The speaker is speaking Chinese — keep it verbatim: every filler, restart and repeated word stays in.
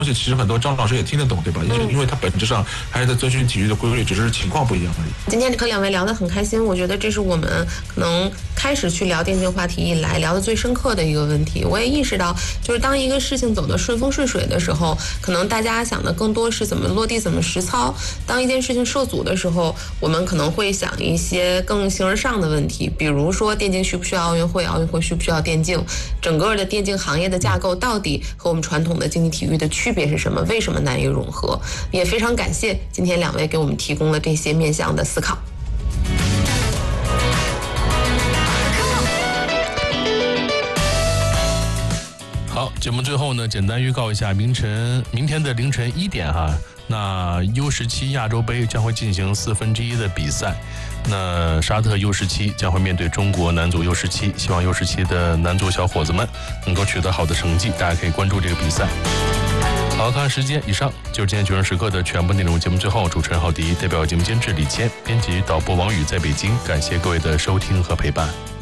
西，其实很多张老师也听得懂，对吧？因为因为它本质上还是在遵循体育的规律，只是情况不一样而已。 今天和两位聊得很开心，我觉得这是我们可能开始去聊电竞话题以来聊得最深刻的一个问题。我也意识到，就是当一个事情走得顺风顺水的时候，可能大家想的更多是怎么落地、怎么实操；当一件事情受阻的时候，我们可能会想一些更形而上的问题，比如说电竞需不需要奥运会，奥运会需不需要电竞，整个的电竞行业的架构到底和我们传统的竞技体育的区别是什么？为什么难以融合？也非常感谢今天两位给我们提供了这些面向的思考。 好，节目最后呢，简单预告一下，明晨明天的凌晨一点哈，那 U 十七亚洲杯将会进行四分之一的比赛。那沙特 U 十七将会面对中国男足 U 十七，希望 U 十七的男足小伙子们能够取得好的成绩，大家可以关注这个比赛。好，看时间，以上就是今天九人时刻的全部内容。节目最后，主持人郝迪代表节目监制李谦，编辑导播王宇在北京，感谢各位的收听和陪伴。